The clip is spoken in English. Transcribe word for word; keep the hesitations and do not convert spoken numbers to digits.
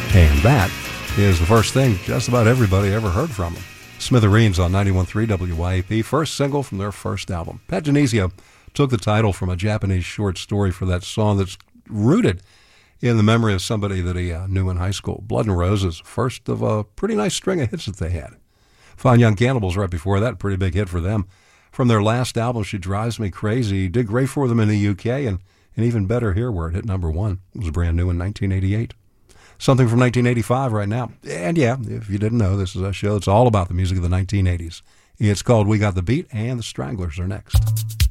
And that is the first thing just about everybody ever heard from them. Smithereens on ninety-one point three W Y A P, first single from their first album. Pat Genesio took the title from a Japanese short story for that song that's rooted in the memory of somebody that he uh, knew in high school. Blood and Roses, first of a pretty nice string of hits that they had. Fine Young Cannibals right before that, pretty big hit for them. From their last album, She Drives Me Crazy, did great for them in the U K, and, and even better here where it hit number one. It was brand new in nineteen eighty-eight. Something from nineteen eighty-five right now. And yeah, if you didn't know, this is a show that's all about the music of the nineteen eighties. It's called We Got the Beat, and the Stranglers are next.